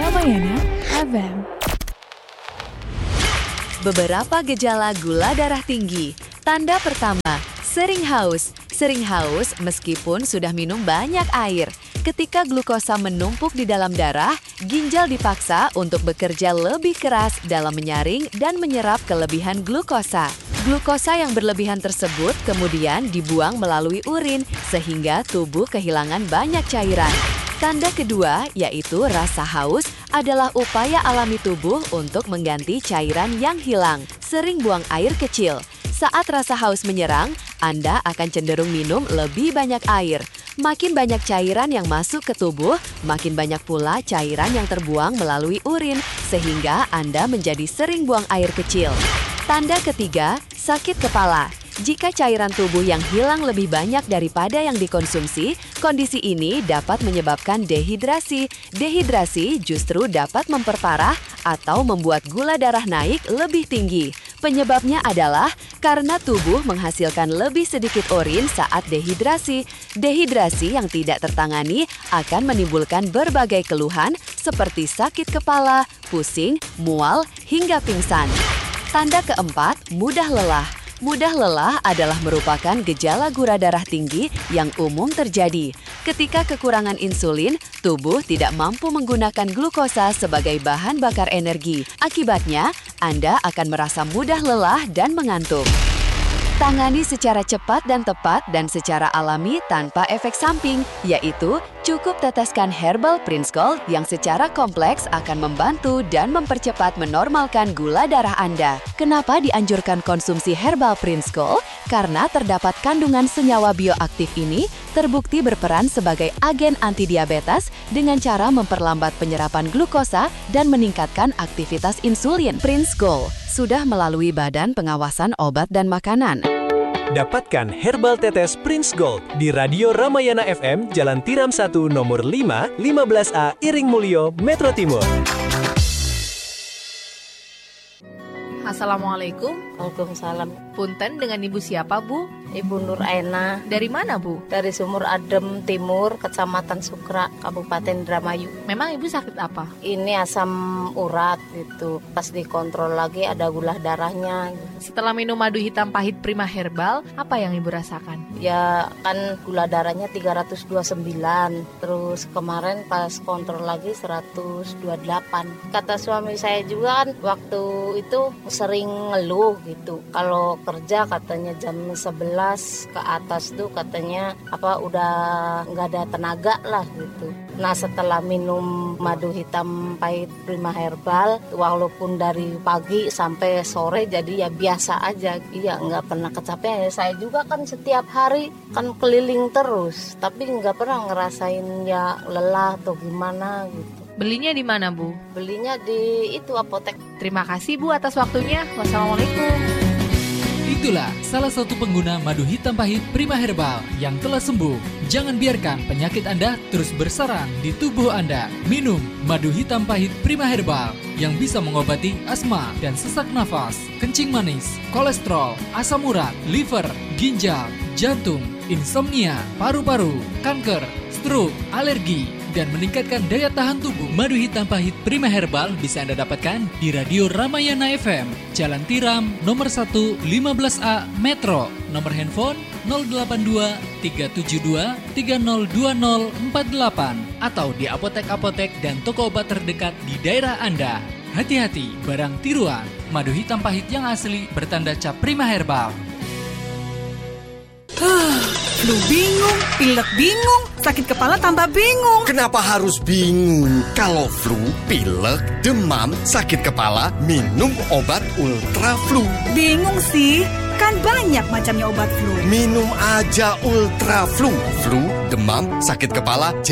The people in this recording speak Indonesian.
Ramayana FM. Beberapa gejala gula darah tinggi. Tanda pertama, sering haus. Sering haus meskipun sudah minum banyak air. Ketika glukosa menumpuk di dalam darah, ginjal dipaksa untuk bekerja lebih keras dalam menyaring dan menyerap kelebihan glukosa. Glukosa yang berlebihan tersebut kemudian dibuang melalui urin, sehingga tubuh kehilangan banyak cairan. Tanda kedua, yaitu rasa haus, adalah upaya alami tubuh untuk mengganti cairan yang hilang. Sering buang air kecil. Saat rasa haus menyerang, Anda akan cenderung minum lebih banyak air. Makin banyak cairan yang masuk ke tubuh, makin banyak pula cairan yang terbuang melalui urin, sehingga Anda menjadi sering buang air kecil. Tanda ketiga, sakit kepala. Jika cairan tubuh yang hilang lebih banyak daripada yang dikonsumsi, kondisi ini dapat menyebabkan dehidrasi. Dehidrasi justru dapat memperparah atau membuat gula darah naik lebih tinggi. Penyebabnya adalah karena tubuh menghasilkan lebih sedikit urin saat dehidrasi. Dehidrasi yang tidak tertangani akan menimbulkan berbagai keluhan seperti sakit kepala, pusing, mual, hingga pingsan. Tanda keempat, mudah lelah. Mudah lelah adalah merupakan gejala gula darah tinggi yang umum terjadi. Ketika kekurangan insulin, tubuh tidak mampu menggunakan glukosa sebagai bahan bakar energi. Akibatnya, Anda akan merasa mudah lelah dan mengantuk. Tangani secara cepat dan tepat dan secara alami tanpa efek samping, yaitu cukup teteskan Herbal Prince Gold yang secara kompleks akan membantu dan mempercepat menormalkan gula darah Anda. Kenapa dianjurkan konsumsi Herbal Prince Gold? Karena terdapat kandungan senyawa bioaktif ini terbukti berperan sebagai agen antidiabetes dengan cara memperlambat penyerapan glukosa dan meningkatkan aktivitas insulin. Prince Gold sudah melalui Badan Pengawasan Obat dan Makanan. Dapatkan Herbal Tetes Prince Gold di Radio Ramayana FM, Jalan Tiram 1, nomor 5, 15A, Iring Mulyo, Metro Timur. Assalamualaikum. Waalaikumsalam. Punten, dengan Ibu siapa, Bu? Ibu Nur Aina. Dari mana, Bu? Dari Sumur Adem Timur, Kecamatan Sukra, Kabupaten Indramayu. Memang Ibu sakit apa? Ini asam urat gitu. Pas dikontrol lagi ada gula darahnya. Setelah minum madu hitam pahit Prima Herbal, apa yang Ibu rasakan? Ya kan gula darahnya 329. Terus kemarin pas kontrol lagi 128. Kata suami saya juga kan waktu itu sering ngeluh gitu. Kalau kerja katanya jam 11 ke atas tuh katanya udah nggak ada tenaga lah gitu. Nah setelah minum madu hitam pahit Prima Herbal, walaupun dari pagi sampai sore jadi ya biasa aja. Iya nggak pernah kecapean. Saya juga kan setiap hari kan keliling terus, tapi nggak pernah ngerasain ya lelah atau gimana gitu. Belinya di mana, Bu? Belinya di apotek. Terima kasih, Bu, atas waktunya. Wassalamualaikum. Itulah salah satu pengguna madu hitam pahit Prima Herbal yang telah sembuh. Jangan biarkan penyakit Anda terus bersarang di tubuh Anda. Minum madu hitam pahit Prima Herbal yang bisa mengobati asma dan sesak nafas, kencing manis, kolesterol, asam urat, liver, ginjal, jantung, insomnia, paru-paru, kanker, stroke, alergi, dan meningkatkan daya tahan tubuh. Madu hitam pahit Prima Herbal bisa Anda dapatkan di Radio Ramayana FM, Jalan Tiram, nomor 1, 15A, Metro. Nomor handphone 082 372 302048 atau di apotek-apotek dan toko obat terdekat di daerah Anda. Hati-hati, barang tiruan. Madu hitam pahit yang asli bertanda cap Prima Herbal. Flu bingung, pilek bingung, sakit kepala tambah bingung. Kenapa harus bingung? Kalau flu, pilek, demam, sakit kepala, minum obat Ultra Flu. Bingung sih, kan banyak macamnya obat flu. Minum aja Ultra Flu. Flu, demam, sakit kepala,